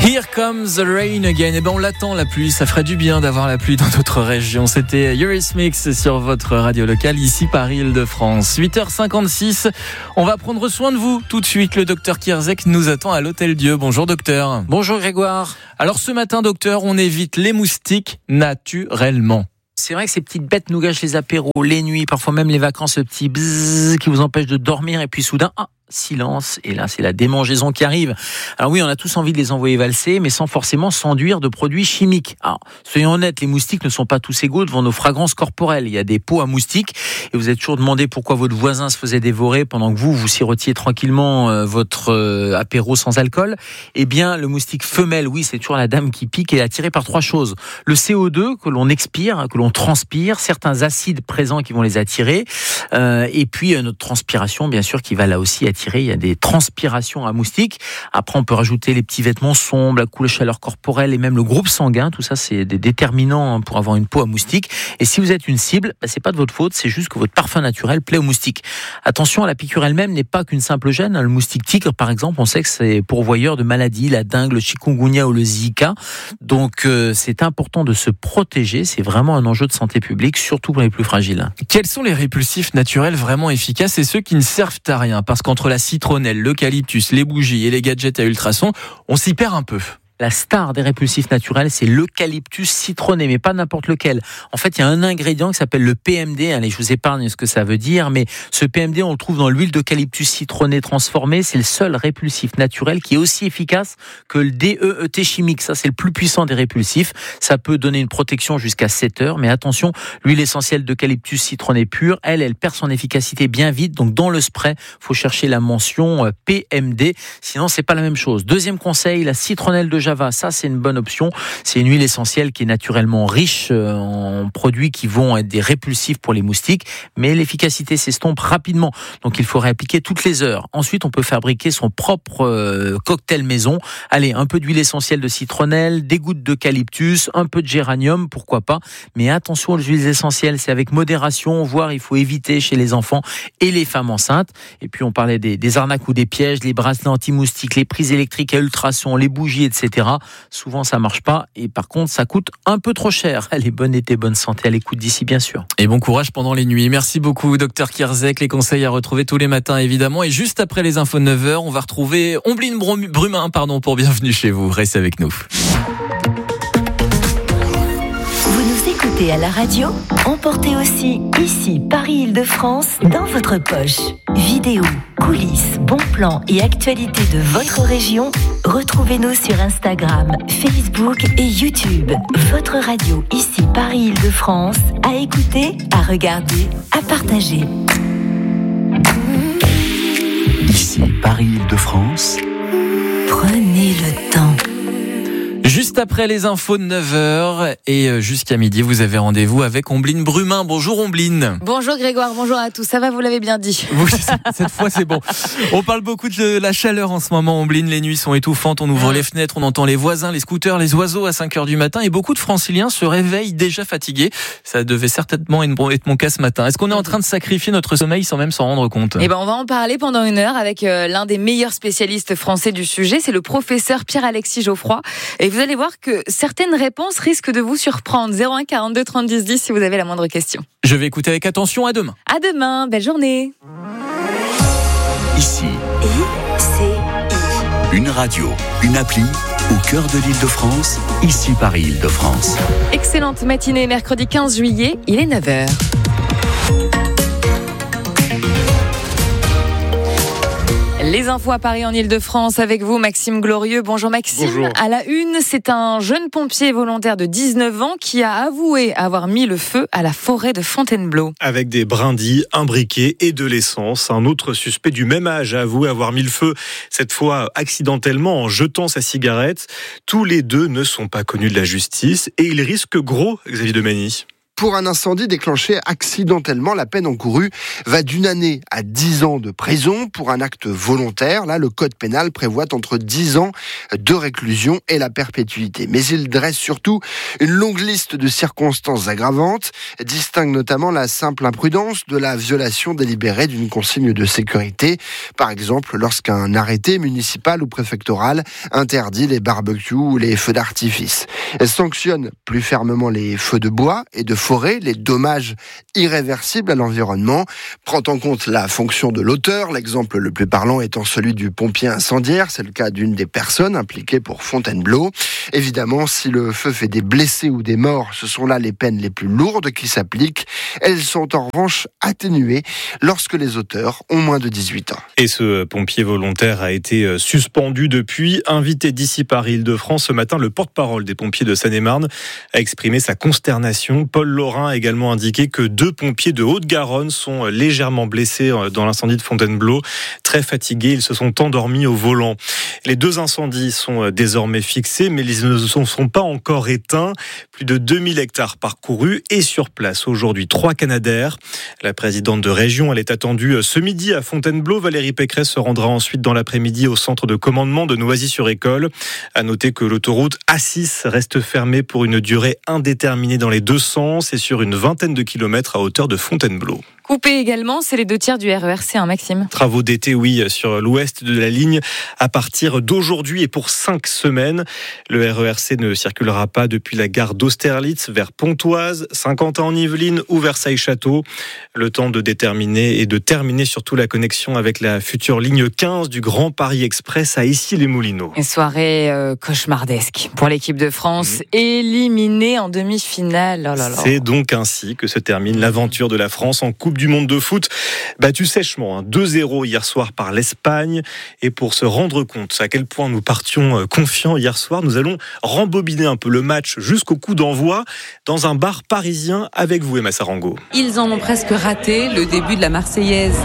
Here comes the rain again. Eh ben on l'attend la pluie, ça ferait du bien d'avoir la pluie dans notre région. C'était Eurythmics sur votre radio locale, ici Paris-Île-de-France. 8h56, on va prendre soin de vous. Tout de suite, le docteur Kierzek nous attend à l'Hôtel Dieu. Bonjour docteur. Bonjour Grégoire. Alors ce matin docteur, on évite les moustiques naturellement. C'est vrai que ces petites bêtes nous gâchent les apéros, les nuits, parfois même les vacances, le petit bzzz qui vous empêche de dormir et puis soudain, silence, et là c'est la démangeaison qui arrive. Alors oui, on a tous envie de les envoyer valser, mais sans forcément s'enduire de produits chimiques. Alors, soyons honnêtes, les moustiques ne sont pas tous égaux devant nos fragrances corporelles. Il y a des pots à moustiques, et vous êtes toujours demandé pourquoi votre voisin se faisait dévorer pendant que vous sirotiez tranquillement votre apéro sans alcool. Eh bien, le moustique femelle, oui, c'est toujours la dame qui pique et est attirée par trois choses. Le CO2 que l'on expire, que l'on transpire, certains acides présents qui vont les attirer, et puis notre transpiration, bien sûr, qui va là aussi attirer. Il y a des transpirations à moustiques. Après, on peut rajouter les petits vêtements sombres, la couleur chaleur corporelle et même le groupe sanguin. Tout ça, c'est des déterminants pour avoir une peau à moustiques. Et si vous êtes une cible, c'est pas de votre faute, c'est juste que votre parfum naturel plaît aux moustiques. Attention, la piqûre elle-même n'est pas qu'une simple gêne. Le moustique tigre, par exemple, on sait que c'est pourvoyeur de maladies, la dengue, le chikungunya ou le Zika. Donc, c'est important de se protéger. C'est vraiment un enjeu de santé publique, surtout pour les plus fragiles. Quels sont les répulsifs naturels vraiment efficaces et ceux qui ne servent à rien? Parce qu'entre la citronnelle, l'eucalyptus, les bougies et les gadgets à ultrasons, on s'y perd un peu. La star des répulsifs naturels, c'est l'eucalyptus citronné, mais pas n'importe lequel. En fait, il y a un ingrédient qui s'appelle le PMD. Allez, je vous épargne ce que ça veut dire, mais ce PMD, on le trouve dans l'huile d'eucalyptus citronné transformée. C'est le seul répulsif naturel qui est aussi efficace que le DEET chimique. Ça, c'est le plus puissant des répulsifs. Ça peut donner une protection jusqu'à 7 heures, mais attention, l'huile essentielle d'eucalyptus citronné pure, elle perd son efficacité bien vite. Donc, dans le spray, faut chercher la mention PMD. Sinon, c'est pas la même chose. Deuxième conseil, la citronnelle de Java, ça c'est une bonne option. C'est une huile essentielle qui est naturellement riche en produits qui vont être des répulsifs pour les moustiques, mais l'efficacité s'estompe rapidement. Donc il faut réappliquer toutes les heures. Ensuite, on peut fabriquer son propre cocktail maison. Allez, un peu d'huile essentielle de citronnelle, des gouttes d'eucalyptus, un peu de géranium, pourquoi pas. Mais attention aux huiles essentielles, c'est avec modération, voire il faut éviter chez les enfants et les femmes enceintes. Et puis on parlait des arnaques ou des pièges, les bracelets anti-moustiques, les prises électriques à ultrasons, les bougies, etc. Souvent ça marche pas et par contre ça coûte un peu trop cher. Allez, bon été, bonne santé à l'écoute d'ici bien sûr. Et bon courage pendant les nuits. Merci beaucoup docteur Kierzek. Les conseils à retrouver tous les matins évidemment. Et juste après les infos de 9h, on va retrouver Ombline Brumin pour Bienvenue chez vous. Restez avec nous. Vous nous écoutez à la radio, emportez aussi ici Paris-Île-de-France dans votre poche. Vidéos, coulisses, bons plans et actualités de votre région, retrouvez-nous sur Instagram, Facebook et YouTube. Votre radio ici Paris-Île-de-France, à écouter, à regarder, à partager. Ici Paris-Île-de-France, prenez le temps. Juste après les infos de 9h et jusqu'à midi, vous avez rendez-vous avec Ombline Brumin. Bonjour Ombline. Bonjour Grégoire, bonjour à tous. Ça va, vous l'avez bien dit. Oui, cette fois c'est bon. On parle beaucoup de la chaleur en ce moment, Ombline. Les nuits sont étouffantes, on ouvre les fenêtres, on entend les voisins, les scooters, les oiseaux à 5h du matin et beaucoup de franciliens se réveillent déjà fatigués. Ça devait certainement être mon cas ce matin. Est-ce qu'on est en train de sacrifier notre sommeil sans même s'en rendre compte? Eh ben, on va en parler pendant 1 heure avec l'un des meilleurs spécialistes français du sujet. C'est le professeur Pierre-Alexis Geoffroy. Et vous allez voir que certaines réponses risquent de vous surprendre. 01 42 30 10 10 si vous avez la moindre question. Je vais écouter avec attention. À demain. À demain, belle journée. ici, ICI. une radio, une appli au cœur de l'Île-de-France, ici Paris-Île-de-France. Excellente matinée, mercredi 15 juillet, il est 9h. Les infos à Paris en Île-de-France avec vous, Maxime Glorieux. Bonjour Maxime. Bonjour. À la une, c'est un jeune pompier volontaire de 19 ans qui a avoué avoir mis le feu à la forêt de Fontainebleau. Avec des brindilles, un briquet et de l'essence. Un autre suspect du même âge a avoué avoir mis le feu, cette fois accidentellement en jetant sa cigarette. Tous les deux ne sont pas connus de la justice et ils risquent gros, Xavier Demany. Pour un incendie déclenché accidentellement, la peine encourue va d'1 année à 10 ans de prison. Pour un acte volontaire, là, le code pénal prévoit entre 10 ans de réclusion et la perpétuité. Mais il dresse surtout une longue liste de circonstances aggravantes, distingue notamment la simple imprudence de la violation délibérée d'une consigne de sécurité. Par exemple, lorsqu'un arrêté municipal ou préfectoral interdit les barbecues ou les feux d'artifice. Elle sanctionne plus fermement les feux de bois et de forêt, les dommages irréversibles à l'environnement, prend en compte la fonction de l'auteur, l'exemple le plus parlant étant celui du pompier incendiaire, c'est le cas d'une des personnes impliquées pour Fontainebleau. Évidemment, si le feu fait des blessés ou des morts, ce sont là les peines les plus lourdes qui s'appliquent. Elles sont en revanche atténuées lorsque les auteurs ont moins de 18 ans. Et ce pompier volontaire a été suspendu depuis. Invité d'ici par Île-de-France ce matin, le porte-parole des pompiers de Seine-et-Marne a exprimé sa consternation. Paul Laurin a également indiqué que 2 pompiers de Haute-Garonne sont légèrement blessés dans l'incendie de Fontainebleau. Très fatigués, ils se sont endormis au volant. Les 2 incendies sont désormais fixés, mais ils ne sont pas encore éteints. Plus de 2000 hectares parcourus et sur place aujourd'hui 3 Canadaires. La présidente de région, elle est attendue ce midi à Fontainebleau. Valérie Pécresse se rendra ensuite dans l'après-midi au centre de commandement de Noisy-sur-École. À noter que l'autoroute A6 reste fermée pour une durée indéterminée dans les 2 sens et sur une vingtaine de kilomètres à hauteur de Fontainebleau. Coupé également, c'est les 2 tiers du RERC, Maxime. Travaux d'été, oui, sur l'ouest de la ligne à partir d'aujourd'hui et pour 5 semaines. Le RERC ne circulera pas depuis la gare d'Austerlitz vers Pontoise, Saint-Quentin-en-Yvelines ou Versailles-Château. Le temps de déterminer et de terminer surtout la connexion avec la future ligne 15 du Grand Paris Express à Issy-les-Moulineaux. Une soirée cauchemardesque pour l'équipe de France, éliminée en demi-finale. Oh là là. C'est donc ainsi que se termine l'aventure de la France en Coupe du Monde de foot, battu sèchement 2-0 hier soir par l'Espagne. Et pour se rendre compte à quel point nous partions confiants hier soir, nous allons rembobiner un peu le match jusqu'au coup d'envoi dans un bar parisien avec vous, Emma Sarango. Ils en ont presque raté le début de la Marseillaise.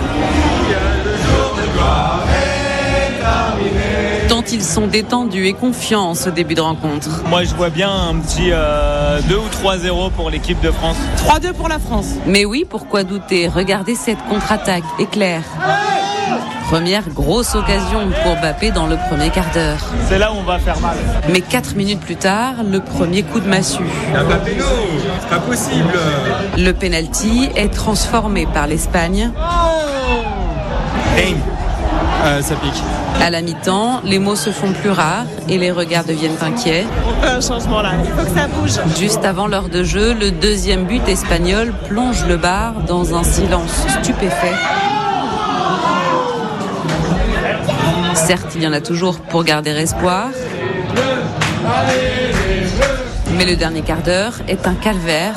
Tant ils sont détendus et confiants en ce début de rencontre. Moi je vois bien un petit 2 ou 3-0 pour l'équipe de France. 3-2 pour la France. Mais oui, pourquoi douter? Regardez cette contre-attaque éclair. Première grosse occasion pour Mbappé dans le premier quart d'heure. C'est là où on va faire mal. Mais 4 minutes plus tard, le premier coup de massue. Mbappé, non, c'est pas possible. Le penalty est transformé par l'Espagne. Hey. Ça pique. À la mi-temps, les mots se font plus rares et les regards deviennent inquiets. On fait un changement là, il faut que ça bouge. Juste avant l'heure de jeu, le deuxième but espagnol plonge le bar dans un silence stupéfait. Certes, il y en a toujours pour garder espoir. Mais le dernier quart d'heure est un calvaire.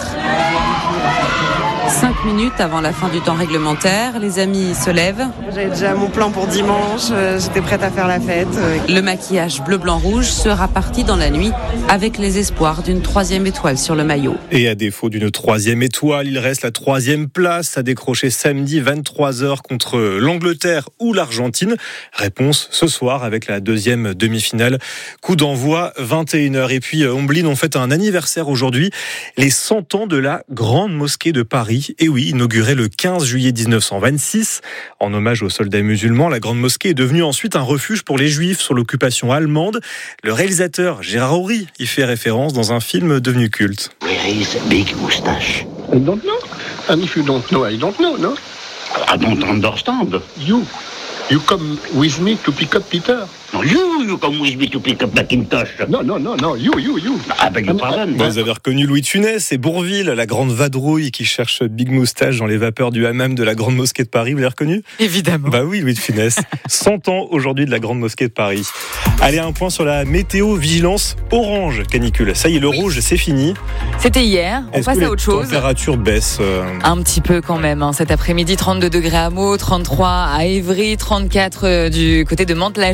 5 minutes avant la fin du temps réglementaire, les amis se lèvent. J'avais déjà mon plan pour dimanche, j'étais prête à faire la fête. Le maquillage bleu-blanc-rouge sera parti dans la nuit avec les espoirs d'une 3e étoile sur le maillot. Et à défaut d'une 3e étoile, il reste la 3e place à décrocher samedi 23h contre l'Angleterre ou l'Argentine. Réponse ce soir avec la 2e demi-finale. Coup d'envoi 21h. Et puis Omblin, on fête un anniversaire aujourd'hui, les 100 ans de la Grande Mosquée de Paris. Et oui, inaugurée le 15 juillet 1926. En hommage aux soldats musulmans, la Grande Mosquée est devenue ensuite un refuge pour les Juifs sur l'occupation allemande. Le réalisateur Gérard Horry y fait référence dans un film devenu culte. Where is Big Moustache? I don't know. And if you don't know, I don't know, no? I don't understand. You come with me to pick up Peter. No, you come with me to pick up Macintosh. No, you. I beg your pardon. Vous avez reconnu Louis de Funès et Bourvil, la grande vadrouille qui cherche Big Moustache dans les vapeurs du hammam de la Grande Mosquée de Paris. Vous l'avez reconnu? Évidemment. Bah oui, Louis de Funès. 100 ans aujourd'hui de la Grande Mosquée de Paris. Allez, un point sur la météo, vigilance orange canicule. Ça y est, le rouge, c'est fini. C'était hier, on passe à autre chose. La température baisse un petit peu quand même. Cet après-midi, 32 degrés à Meaux, 33 à Évry, 34 du côté de Mantes-la-Jolie, 30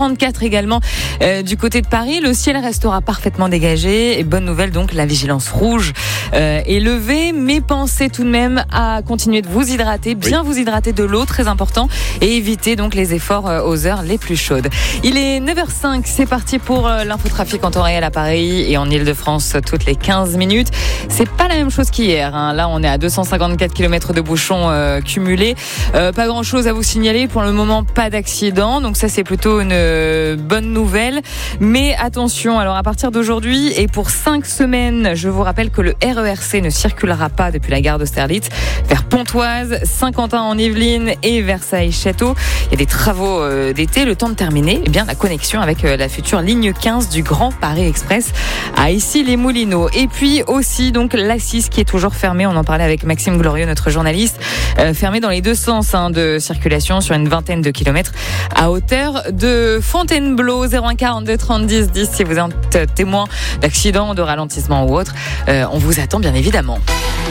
34 également du côté de Paris. Le ciel restera parfaitement dégagé. Et bonne nouvelle donc, la vigilance rouge est levée. Mais pensez tout de même à continuer de vous hydrater, bien vous hydrater de l'eau, très important, et éviter donc les efforts aux heures les plus chaudes. Il est 9h05, c'est parti pour l'infotrafic en temps réel à Paris et en Ile-de-France toutes les 15 minutes. C'est pas la même chose qu'hier, hein. Là, on est à 254 km de bouchons cumulés. Pas grand-chose à vous signaler. Pour le moment, pas d'accident. Donc ça, c'est plutôt une bonne nouvelle. Mais attention, alors à partir d'aujourd'hui et pour 5 semaines, je vous rappelle que le RERC ne circulera pas depuis la gare d'Austerlitz vers Pontoise, Saint-Quentin en Yvelines et Versailles-Château. Il y a des travaux d'été. Le temps de terminer, eh bien, la connexion avec la future ligne 15 du Grand Paris Express à Issy-les-Moulineaux. Et puis aussi, donc, l'A6 qui est toujours fermée. On en parlait avec Maxime Glorieux, notre journaliste, fermée dans les deux sens de circulation sur une vingtaine de kilomètres à hauteur de Fontainebleau. 01 42 30 10 10 si vous êtes témoin d'accident, de ralentissement ou autre. On vous attend bien évidemment.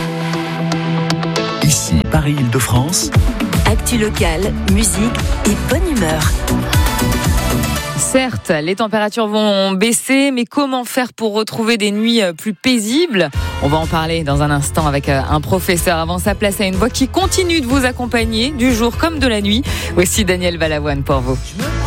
Ici, Paris-Île-de-France. Actu locale, musique et bonne humeur. Certes, les températures vont baisser, mais comment faire pour retrouver des nuits plus paisibles ? On va en parler dans un instant avec un professeur. Avant ça, place à une voix qui continue de vous accompagner du jour comme de la nuit. Voici Daniel Balavoine pour vous.